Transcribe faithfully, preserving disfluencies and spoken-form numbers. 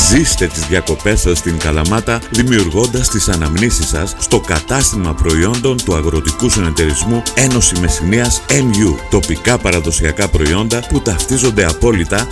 Ζήστε τις διακοπές σας στην Καλαμάτα δημιουργώντας τις αναμνήσεις σας στο κατάστημα προϊόντων του Αγροτικού Συνεταιρισμού Ένωση Μεσσηνίας εμ γιου. Τοπικά παραδοσιακά προϊόντα που ταυτίζονται απόλυτα